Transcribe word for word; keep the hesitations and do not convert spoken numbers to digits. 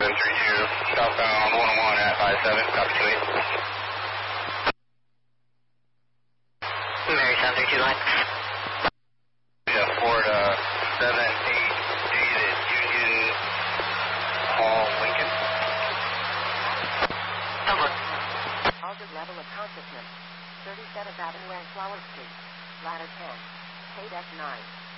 three two, southbound one oh one at five seven, copy two eight. Mary seven three two line. Yeah, Ford uh, seven eight David Union Hall, Lincoln. Over. Altered level of consciousness. thirty-seventh Avenue and Flower Street. Ladder ten. K nine.